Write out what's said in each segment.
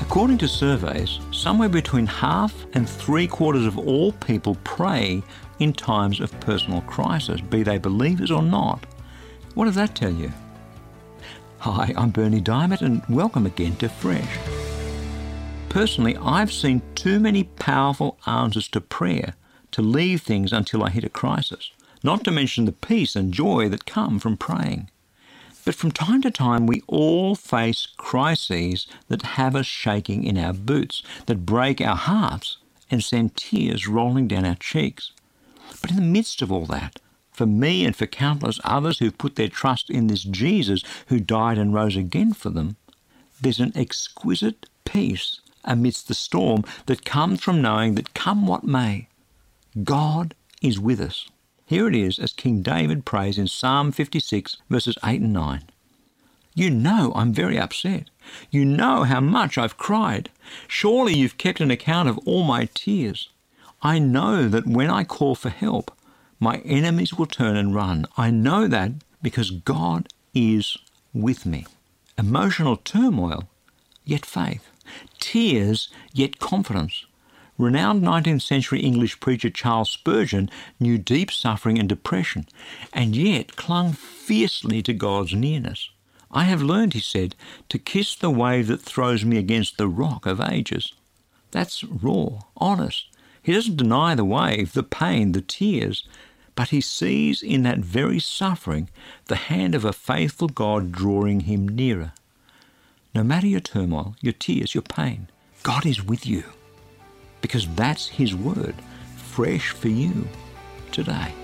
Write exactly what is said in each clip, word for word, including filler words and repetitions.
According to surveys, somewhere between half and three quarters of all people pray in times of personal crisis, be they believers or not. What does that tell you? Hi, I'm Berni Dymet and welcome again to Fresh. Personally, I've seen too many powerful answers to prayer to leave things until I hit a crisis, not to mention the peace and joy that come from praying. But from time to time, we all face crises that have us shaking in our boots, that break our hearts and send tears rolling down our cheeks. But in the midst of all that, for me and for countless others who've put their trust in this Jesus who died and rose again for them, there's an exquisite peace amidst the storm that comes from knowing that come what may, God is with us. Here it is as King David prays in Psalm fifty-six, verses eight and nine. You know I'm very upset. You know how much I've cried. Surely you've kept an account of all my tears. I know that when I call for help, my enemies will turn and run. I know that because God is with me. Emotional turmoil, yet faith. Tears, yet confidence. Renowned nineteenth century English preacher Charles Spurgeon knew deep suffering and depression, and yet clung fiercely to God's nearness. I have learned, he said, to kiss the wave that throws me against the rock of ages. That's raw, honest. He doesn't deny the wave, the pain, the tears, but he sees in that very suffering the hand of a faithful God drawing him nearer. No matter your turmoil, your tears, your pain, God is with you. Because that's his word, fresh for you today.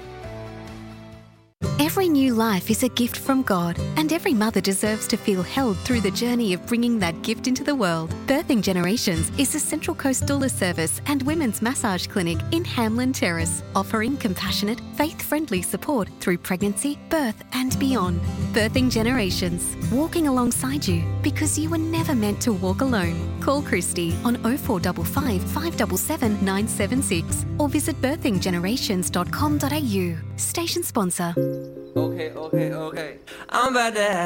Every new life is a gift from God, and every mother deserves to feel held through the journey of bringing that gift into the world. Birthing Generations is a Central Coast doula service and women's massage clinic in Hamlin Terrace, offering compassionate, faith-friendly support through pregnancy, birth and beyond. Birthing Generations, walking alongside you because you were never meant to walk alone. Call Christy on oh four five five, five seven seven, nine seven six or visit birthing generations dot com dot a u. Station sponsor. Okay, okay, okay. I'm about to have